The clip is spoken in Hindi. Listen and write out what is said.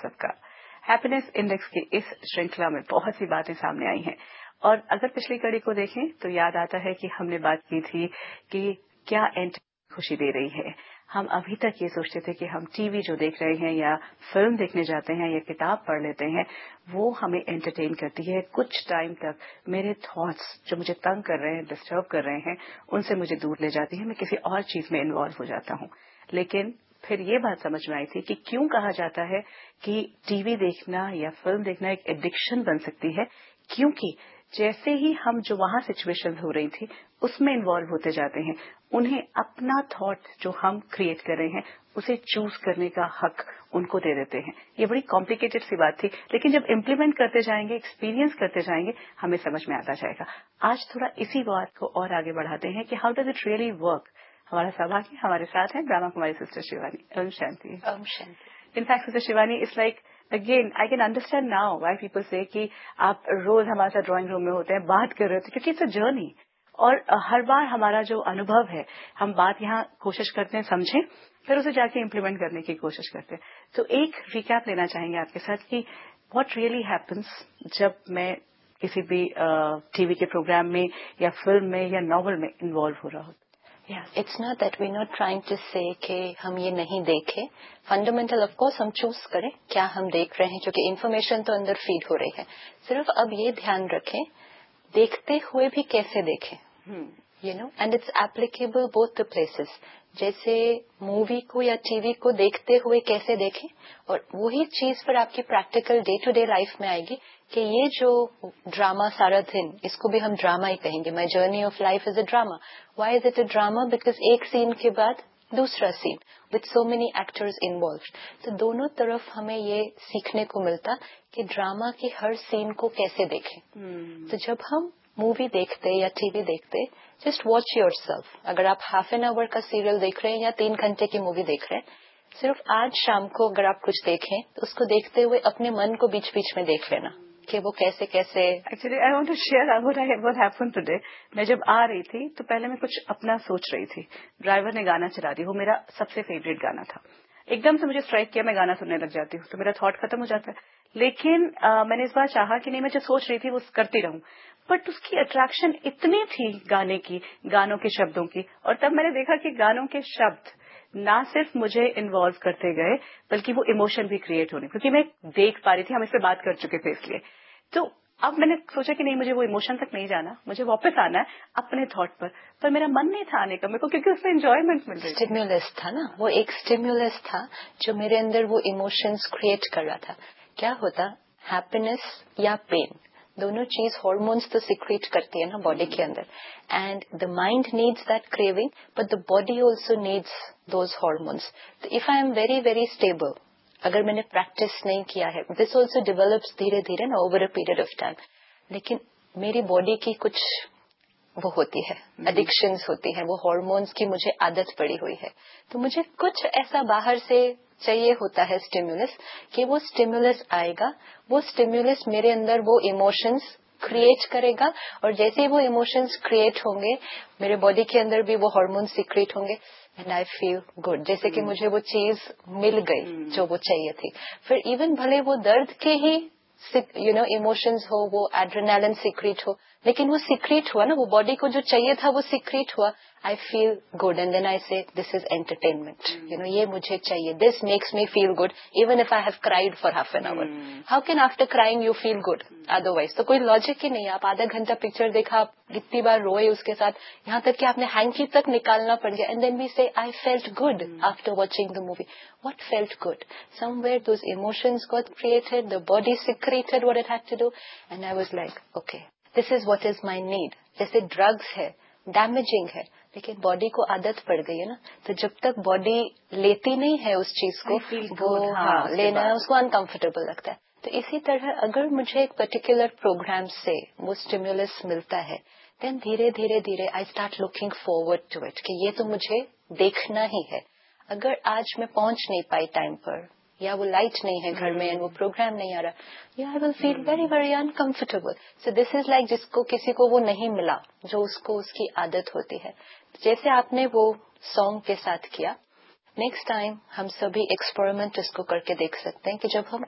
सबका। हैप्पीनेस इंडेक्स की इस श्रृंखला में बहुत सी बातें सामने आई हैं और अगर पिछली कड़ी को देखें तो याद आता है कि हमने बात की थी कि क्या एंटरटेनमेंट खुशी दे रही है। हम अभी तक ये सोचते थे कि हम टीवी जो देख रहे हैं या फिल्म देखने जाते हैं या किताब पढ़ लेते हैं वो हमें एंटरटेन करती है। कुछ टाइम तक मेरे थॉट्स जो मुझे तंग कर रहे हैं, डिस्टर्ब कर रहे हैं, उनसे मुझे दूर ले जाती है। मैं किसी और चीज में इन्वॉल्व हो जाता हूँ। लेकिन फिर ये बात समझ में आई थी कि क्यों कहा जाता है कि टीवी देखना या फिल्म देखना एक एडिक्शन बन सकती है, क्योंकि जैसे ही हम जो वहां सिचुएशंस हो रही थी उसमें इन्वॉल्व होते जाते हैं, उन्हें अपना थॉट जो हम क्रिएट कर रहे हैं उसे चूज करने का हक उनको दे देते हैं। ये बड़ी कॉम्प्लिकेटेड सी बात थी, लेकिन जब इम्प्लीमेंट करते जाएंगे, एक्सपीरियंस करते जाएंगे, हमें समझ में आता जाएगा। आज थोड़ा इसी बात को और आगे बढ़ाते हैं कि how does it really work. हमारा सौभाग्य हमारे साथ है Brahma Kumari sister Shivani. Om Shanti. Om Shanti. In fact sister Shivani it's like again I can understand now why people से कि आप रोज हमारे साथ ड्राइंग रूम में होते हैं, बात कर रहे होते हैं, क्योंकि इट्स अ जर्नी और हर बार हमारा जो अनुभव है हम बात यहाँ कोशिश करते हैं समझें, फिर उसे जाके इम्प्लीमेंट करने की कोशिश करते हैं। तो एक रिकैप लेना चाहेंगे आपके साथ कि व्हाट रियली हैपन्स जब मैं किसी भी टीवी के प्रोग्राम में या फिल्म में या नॉवल में इन्वॉल्व हो रहा हूँ। It's not that we not trying to से कि हम ये नहीं देखें। फंडामेंटल ऑफ कोर्स हम चूज करें क्या हम देख रहे हैं, क्योंकि इन्फॉर्मेशन तो अंदर फीड हो रही है। सिर्फ अब ये ध्यान रखें देखते हुए भी कैसे देखें, you know, and it's applicable both the places. जैसे मूवी को या टीवी को देखते हुए कैसे देखें, और वही चीज पर आपकी practical day to day life में आएगी कि ये जो ड्रामा सारा दिन, इसको भी हम ड्रामा ही कहेंगे। My journey of life is a drama. Why is it a drama? Because एक सीन के बाद दूसरा seen with so many actors involve. तो दोनों तरफ हमें ये सीखने को मिलता कि ड्रामा की हर सीन को कैसे देखें। तो जब हम मूवी देखते या टीवी देखते, जस्ट वॉच योर सेल्फ। अगर आप हाफ एन आवर का सीरियल देख रहे हैं या 3 घंटे की मूवी देख रहे हैं, सिर्फ आज शाम को अगर आप कुछ देखें तो उसको देखते हुए अपने मन को बीच बीच में देख लेना कि वो कैसे कैसे। Actually I want to share what happened today. मैं जब आ रही थी तो पहले मैं कुछ अपना सोच रही थी, ड्राइवर ने गाना चला दी, वो मेरा सबसे फेवरेट गाना था। एकदम से मुझे स्ट्राइक किया, मैं गाना सुनने लग जाती हूँ तो मेरा थॉट खत्म हो जाता है। लेकिन मैंने इस बार चाहा कि नहीं, मैं जो सोच रही थी वो करती रहूं, बट उसकी अट्रैक्शन इतनी थी गाने की, गानों के शब्दों की, और तब मैंने देखा कि गानों के शब्द ना सिर्फ मुझे इन्वॉल्व करते गए बल्कि वो इमोशन भी क्रिएट होने, क्योंकि मैं देख पा रही थी, हम इस पर बात कर चुके थे इसलिए। तो अब मैंने सोचा कि नहीं, मुझे वो इमोशन तक नहीं जाना, मुझे वापस आना है अपने थॉट पर मेरा मन नहीं था आने का मेरे को, क्योंकि उसमें एंजॉयमेंट मिल रही थी। स्टिम्युलस था ना, वो एक स्टिम्युलस था जो मेरे अंदर वो इमोशंस क्रिएट कर रहा था। क्या होता, हैप्पीनेस या पेन, दोनों चीज हॉर्मोन्स तो सिक्रेट करती है ना बॉडी के अंदर, and the mind needs that craving but the body also needs those hormones. तो if I am very very stable, अगर मैंने प्रैक्टिस नहीं किया है, दिस ऑल्सो डेवलप्स धीरे धीरे ना over a period of time, लेकिन मेरी बॉडी की कुछ वो होती है, एडिक्शंस होती है, वो हॉर्मोन्स की मुझे आदत पड़ी हुई है। तो मुझे कुछ ऐसा बाहर से चाहिए होता है स्टिम्युलस, कि वो स्टिम्युलस आएगा, वो स्टिम्युलस मेरे अंदर वो इमोशंस क्रिएट करेगा, और जैसे ही वो इमोशंस क्रिएट होंगे मेरे बॉडी के अंदर भी वो हार्मोन्स सीक्रेट होंगे एंड आई फील गुड, जैसे कि मुझे वो चीज मिल गई जो वो चाहिए थी। फिर इवन भले वो दर्द के ही यू नो इमोशंस हो, वो एड्रेनालिन सीक्रेट हो, लेकिन वो सीक्रेट हुआ ना, वो बॉडी को जो चाहिए था वो सीक्रेट हुआ, I feel good and then I से this is entertainment, you know, ये मुझे चाहिए, this makes me feel good even if I have cried for half an hour. How can after crying you feel good otherwise? तो कोई लॉजिक ही नहीं है। आप आधा घंटा पिक्चर देखा, आप कितनी बार रोए उसके साथ, यहाँ तक कि आपने हैंकी तक निकालना पड़ गया, एंड देन वी से I felt good after watching the movie. What felt good? Somewhere those emotions got created, the body secreted what it had to do, and I was like, okay, this is what is my need. जैसे ड्रग्स है, डैमेजिंग है, लेकिन बॉडी को आदत पड़ गई है ना, तो जब तक बॉडी लेती नहीं है उस चीज को, वो लेना उसको अनकंफर्टेबल लगता है। तो इसी तरह अगर मुझे एक पर्टिकुलर प्रोग्राम से वो स्टिम्युलस मिलता है, देन धीरे धीरे धीरे I start looking forward to it, कि ये तो मुझे देखना ही है। अगर आज मैं पहुंच नहीं पाई टाइम पर, या वो लाइट नहीं है घर में एंड वो प्रोग्राम नहीं आ रहा, या I will feel very very uncomfortable. So this is like जिसको किसी को वो नहीं मिला जो उसको उसकी आदत होती है। जैसे आपने वो सॉन्ग के साथ किया, नेक्स्ट टाइम हम सभी एक्सपेरिमेंट इसको करके देख सकते हैं कि जब हम